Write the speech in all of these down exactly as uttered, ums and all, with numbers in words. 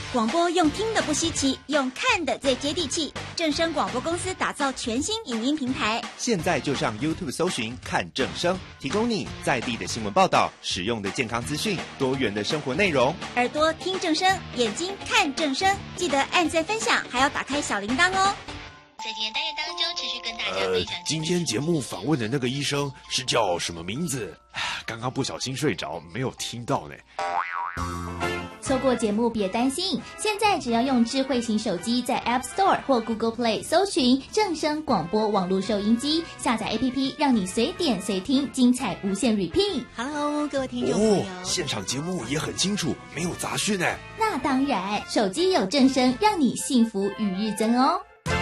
广播用听的不稀奇，用看的最接地气。正声广播公司打造全新影音平台， 现在就上 YouTube 搜寻看正声，提供你在地的新闻报道、实用的健康资讯、多元的生活内容。 耳朵听正声，眼睛看正声，记得按赞分享，还要打开小铃铛哦。 在今天单元当中，持续跟大家分享。 呃，今天节目访问的那个医生是叫什么名字？刚刚不小心睡着，没有听到呢。 错过节目别担心，现在只要用智慧型手机在 App Store 或 Google Play 搜寻正声广播网络收音机，下载 A P P， 让你随点随听，精彩无限 repeat。 Hello， 各位听众朋友， 哦，现场节目也很清楚，没有杂讯呢。 那当然，手机有正声，让你幸福与日增哦。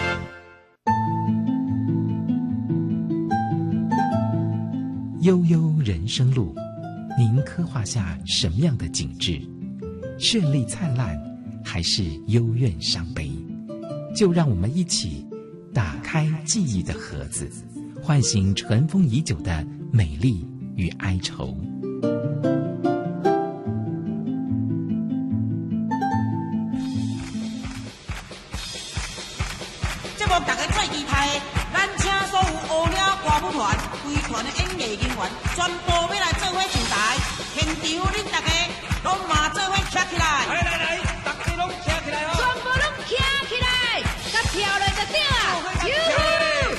悠悠人生路，您刻画下什么样的景致？绚丽灿烂，还是幽怨伤悲？就让我们一起打开记忆的盒子，唤醒尘封已久的美丽与哀愁。 节目大家最期待的，咱请所有乌鸟歌舞团、规团的演艺人员，全部要来做伙上台。现场恁大家拢嘛做伙站起来。来来来，大家拢站起来哦！全部拢站起来，甲跳落就对啊！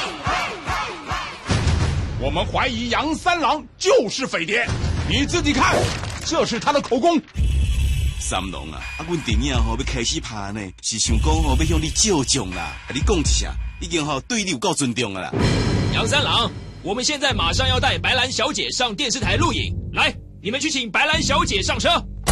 我们怀疑杨三郎就是匪谍，你自己看，这是他的口供。 三郎啊，啊，阮电影吼要开始拍呢，是想讲吼要向你借奖啦。你讲一下，已经吼对你有够尊重了啦。 杨三郎，我们现在马上要带白兰小姐上电视台录影，来，你们去请白兰小姐上车。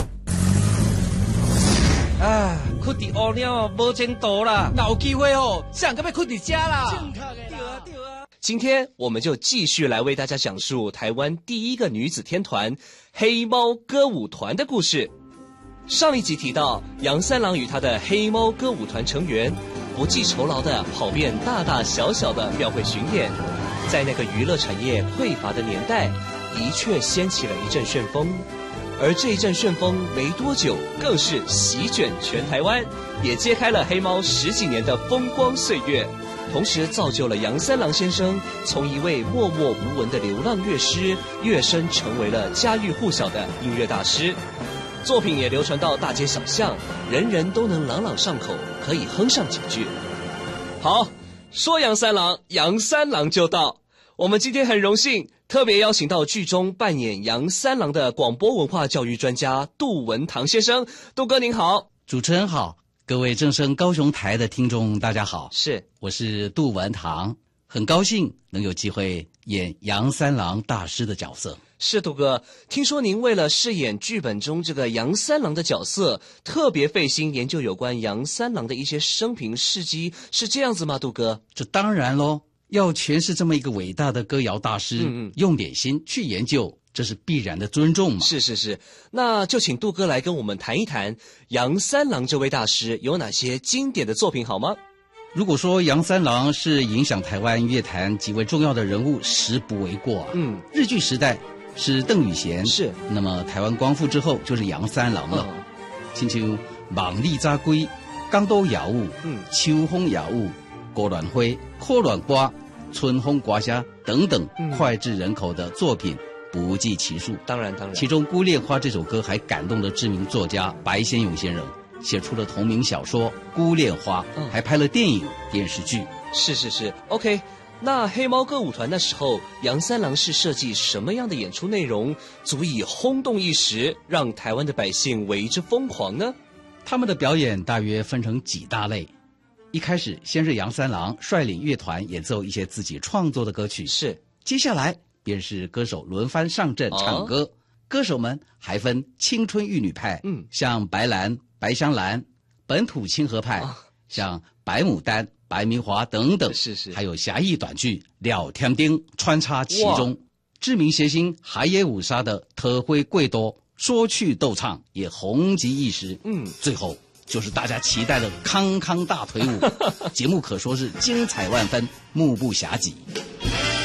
啊，去伫乌鸟无前途啦，有机会哦，想个要去伫家啦。对啊对啊。 今天我们就继续来为大家讲述台湾第一个女子天团黑猫歌舞团的故事。上一集提到，杨三郎与他的黑猫歌舞团成员不计酬劳的跑遍大大小小的庙会巡演，在那个娱乐产业匮乏的年代，的确掀起了一阵旋风。而这一阵旋风没多久，更是席卷全台湾，也揭开了黑猫十几年的风光岁月，同时造就了杨三郎先生从一位默默无闻的流浪乐师，跃升成为了家喻户晓的音乐大师。作品也流传到大街小巷，人人都能朗朗上口，可以哼上几句。好，说杨三郎，杨三郎就到。我们今天很荣幸特别邀请到剧中扮演杨三郎的广播文化教育专家杜文堂先生。杜哥您好。 主持人好，各位正声高雄台的听众大家好， 是， 我是杜文堂，很高兴能有机会演杨三郎大师的角色。 是，杜哥，听说您为了饰演剧本中这个杨三郎的角色，特别费心研究有关杨三郎的一些生平事迹，是这样子吗？杜哥？ 这当然咯，要诠释这么一个伟大的歌谣大师，嗯嗯，用点心去研究，这是必然的尊重嘛。 是是是，那就请杜哥来跟我们谈一谈杨三郎这位大师有哪些经典的作品好吗？ 如果说杨三郎是影响台湾乐坛极为重要的人物，实不为过啊。嗯，日据时代是邓雨贤， 是， 那么台湾光复之后就是杨三郎了。亲像望里早归、港都谣舞、嗯、秋风谣舞、郭乱辉、阔乱瓜、春风刮虾等等脍炙人口的作品不计其数。 当然当然， 其中《孤恋花》这首歌还感动了知名作家白先勇先生，写出了同名小说《孤恋花》，嗯，还拍了电影、电视剧。 是是是 ，OK。那黑猫歌舞团那时候，杨三郎是设计什么样的演出内容，足以轰动一时，让台湾的百姓为之疯狂呢？ 他们的表演大约分成几大类。一开始，先是杨三郎率领乐团演奏一些自己创作的歌曲， 是。 接下来便是歌手轮番上阵唱歌，哦，歌手们还分青春玉女派，嗯，像白兰、白香兰；本土清河派，哦，像白牡丹、白明华等等， 是是， 还有侠义短剧《了天丁》穿插其中。知名谐星海野五沙的特辉贵多说去逗唱也红极一时。嗯，最后就是大家期待的康康大腿舞，节目可说是精彩万分，目不暇给。